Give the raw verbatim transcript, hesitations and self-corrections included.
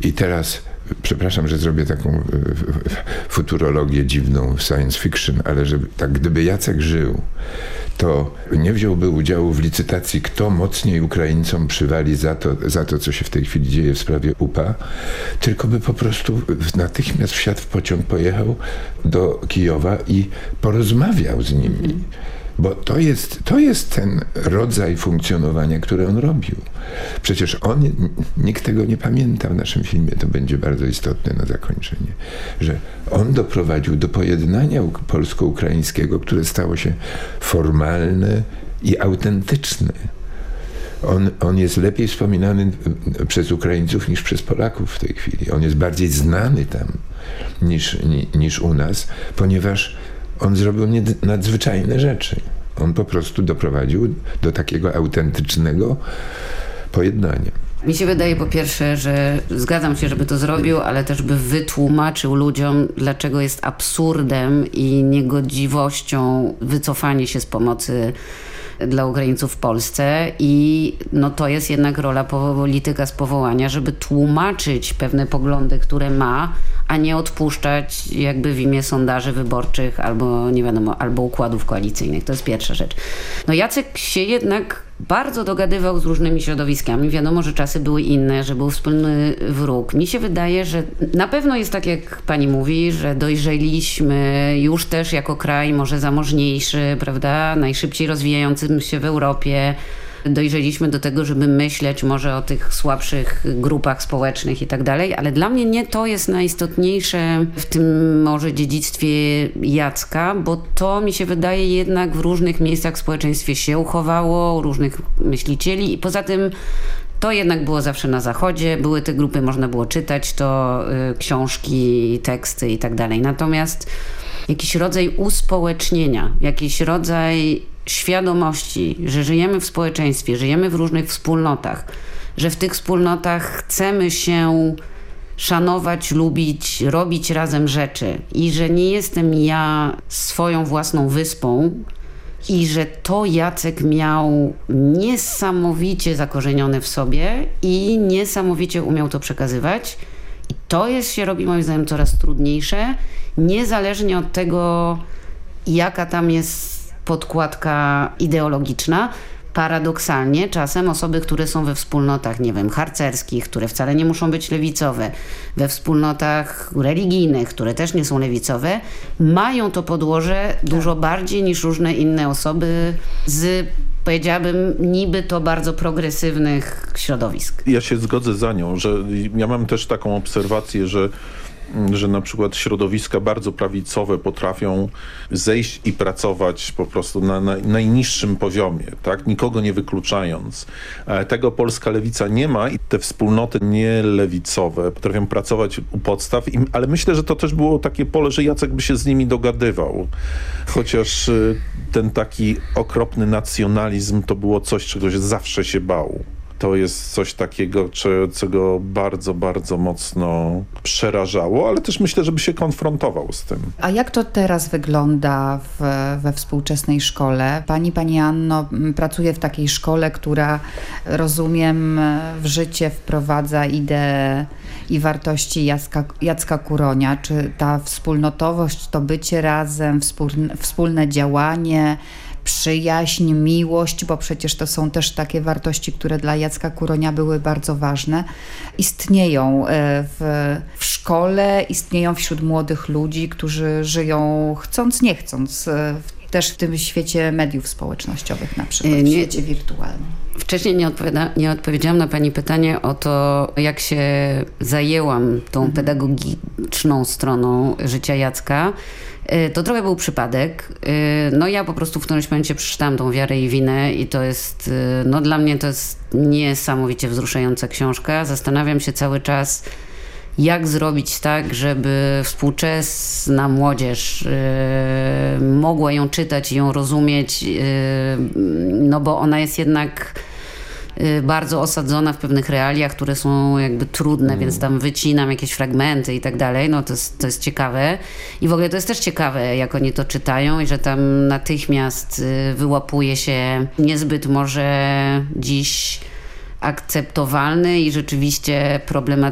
I teraz, przepraszam, że zrobię taką futurologię dziwną, science fiction, ale żeby, tak gdyby Jacek żył, to nie wziąłby udziału w licytacji, kto mocniej Ukraińcom przywali za to, za to, co się w tej chwili dzieje w sprawie U P A, tylko by po prostu natychmiast wsiadł w pociąg, pojechał do Kijowa i porozmawiał z nimi. Bo to jest, to jest ten rodzaj funkcjonowania, który on robił. Przecież on, nikt tego nie pamięta w naszym filmie, to będzie bardzo istotne na zakończenie, że on doprowadził do pojednania polsko-ukraińskiego, które stało się formalne i autentyczne. On, on jest lepiej wspominany przez Ukraińców niż przez Polaków w tej chwili. On jest bardziej znany tam niż, niż u nas, ponieważ on zrobił nadzwyczajne rzeczy. On po prostu doprowadził do takiego autentycznego pojednania. Mi się wydaje po pierwsze, że zgadzam się, żeby to zrobił, ale też by wytłumaczył ludziom, dlaczego jest absurdem i niegodziwością wycofanie się z pomocy dla Ukraińców w Polsce i no to jest jednak rola polityka z powołania, żeby tłumaczyć pewne poglądy, które ma, a nie odpuszczać jakby w imię sondaży wyborczych albo nie wiadomo, albo układów koalicyjnych. To jest pierwsza rzecz. No Jacek się jednak bardzo dogadywał z różnymi środowiskami. Wiadomo, że czasy były inne, że był wspólny wróg. Mi się wydaje, że na pewno jest tak, jak pani mówi, że dojrzeliśmy już też jako kraj może zamożniejszy, prawda, najszybciej rozwijającym się w Europie. Dojrzeliśmy do tego, żeby myśleć może o tych słabszych grupach społecznych i tak dalej, ale dla mnie nie to jest najistotniejsze w tym może dziedzictwie Jacka, bo to mi się wydaje jednak w różnych miejscach w społeczeństwie się uchowało, różnych myślicieli i poza tym to jednak było zawsze na Zachodzie, były te grupy, można było czytać to, y, książki, teksty i tak dalej. Natomiast jakiś rodzaj uspołecznienia, jakiś rodzaj świadomości, że żyjemy w społeczeństwie, żyjemy w różnych wspólnotach, że w tych wspólnotach chcemy się szanować, lubić, robić razem rzeczy i że nie jestem ja swoją własną wyspą i że to Jacek miał niesamowicie zakorzenione w sobie i niesamowicie umiał to przekazywać i to jest, się robi moim zdaniem coraz trudniejsze, niezależnie od tego, jaka tam jest podkładka ideologiczna. Paradoksalnie czasem osoby, które są we wspólnotach, nie wiem, harcerskich, które wcale nie muszą być lewicowe, we wspólnotach religijnych, które też nie są lewicowe, mają to podłoże dużo bardziej niż różne inne osoby z, powiedziałabym, niby to bardzo progresywnych środowisk. Ja się zgodzę za nią, że ja mam też taką obserwację, że że na przykład środowiska bardzo prawicowe potrafią zejść i pracować po prostu na, na najniższym poziomie, tak? Nikogo nie wykluczając. Tego polska lewica nie ma i te wspólnoty nielewicowe potrafią pracować u podstaw, ale myślę, że to też było takie pole, że Jacek by się z nimi dogadywał. Chociaż ten taki okropny nacjonalizm to było coś, czego się zawsze się bał. To jest coś takiego, co go bardzo, bardzo mocno przerażało, ale też myślę, żeby się konfrontował z tym. A jak to teraz wygląda w, we współczesnej szkole? Pani, Pani Anno, pracuje w takiej szkole, która, rozumiem, w życie wprowadza ideę i wartości Jacka, Jacka Kuronia. Czy ta wspólnotowość, to bycie razem, wspólne, wspólne działanie, przyjaźń, miłość, bo przecież to są też takie wartości, które dla Jacka Kuronia były bardzo ważne, istnieją w, w szkole, istnieją wśród młodych ludzi, którzy żyją chcąc, nie chcąc, w, też w tym świecie mediów społecznościowych na przykład, w świecie wirtualnym. Wcześniej nie, odpowiada, nie odpowiedziałam na pani pytanie o to, jak się zajęłam tą mhm. pedagogiczną stroną życia Jacka. To trochę był przypadek. No ja po prostu w którymś momencie przeczytałam tą Wiarę i winę i to jest, no dla mnie to jest niesamowicie wzruszająca książka. Zastanawiam się cały czas, jak zrobić tak, żeby współczesna młodzież yy, mogła ją czytać i ją rozumieć, yy, no bo ona jest jednak bardzo osadzona w pewnych realiach, które są jakby trudne, mm. więc tam wycinam jakieś fragmenty i tak dalej, no to jest, to jest ciekawe. I w ogóle to jest też ciekawe, jak oni to czytają i że tam natychmiast wyłapuje się niezbyt może dziś akceptowalny i rzeczywiście problematyczny